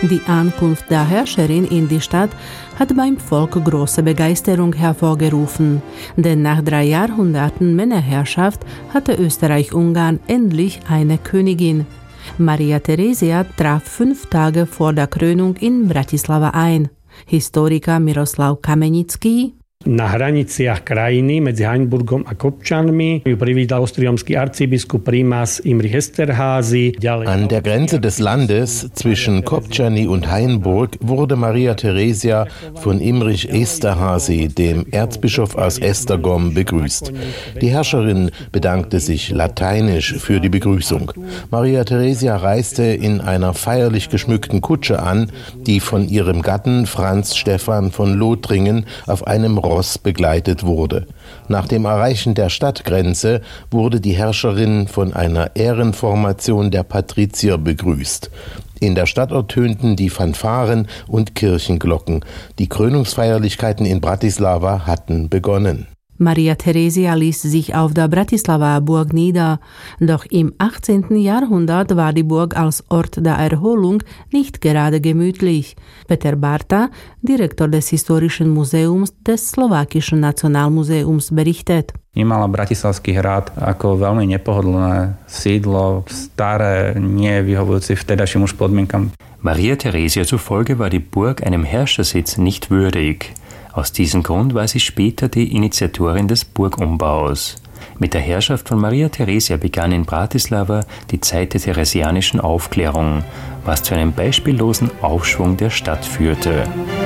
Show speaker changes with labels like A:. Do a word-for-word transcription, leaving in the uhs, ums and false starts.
A: Die Ankunft der Herrscherin in die Stadt hat beim Volk große Begeisterung hervorgerufen, denn nach drei Jahrhunderten Männerherrschaft hatte Österreich-Ungarn endlich eine Königin. Maria Theresia traf fünf Tage vor der Krönung in Bratislava ein. Historiker Miroslav Kamenický:
B: Na hraniciach krajiny medzi Hainburgom a Kopčanmi ju privítal ostriomský arcibiskup Primas Imrich Esterházy.
C: An der Grenze des Landes zwischen Kopčany und Hainburg wurde Maria Theresia von Imrich Esterházy, dem Erzbischof aus Esztergom, begrüßt. Die Herrscherin bedankte sich lateinisch für die Begrüßung. Maria Theresia reiste in einer feierlich geschmückten Kutsche an, die von ihrem Gatten Franz Stephan von Lothringen auf einem Ross begleitet wurde. Nach dem Erreichen der Stadtgrenze wurde die Herrscherin von einer Ehrenformation der Patrizier begrüßt. In der Stadt ertönten die Fanfaren und Kirchenglocken. Die Krönungsfeierlichkeiten in Bratislava hatten begonnen.
A: Maria Theresia ließ sich auf der Bratislava Burg nieder, doch im achtzehnten Jahrhundert war die Burg als Ort der Erholung nicht gerade gemütlich. Peter Barta, Direktor des Historischen Museums des Slowakischen Nacionálmuseums, berichtet.
D: Vnímala Bratislavský hrad ako veľmi nepohodlné sídlo, staré, nie vyhovujúce vtedajším už podmienkam.
E: Maria Theresia zufolge war die Burg einem Herrschersitz nicht würdig. Aus diesem Grund war sie später die Initiatorin des Burgumbaus. Mit der Herrschaft von Maria Theresia begann in Bratislava die Zeit der theresianischen Aufklärung, was zu einem beispiellosen Aufschwung der Stadt führte.